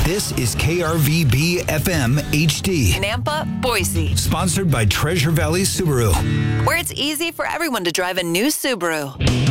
This is KRVB FM HD. Nampa, Boise. Sponsored by Treasure Valley Subaru. Where it's easy for everyone to drive a new Subaru.